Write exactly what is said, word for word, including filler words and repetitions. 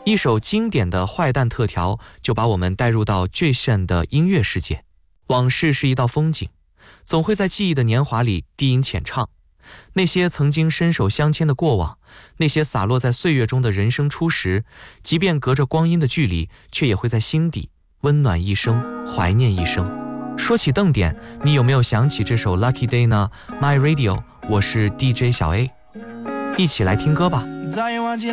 一首经典的坏蛋特调就把我们带入到最炫的音乐世界。往事是一道风景，总会在记忆的年华里低吟浅唱。那些曾经伸手相牵的过往，那些洒落在岁月中的人生初识，即便隔着光阴的距离，却也会在心底温暖一生，怀念一生。说起邓典，你有没有想起这首 Lucky Day 呢？ My Radio， 我是 D J 小 A， 一起来听歌吧。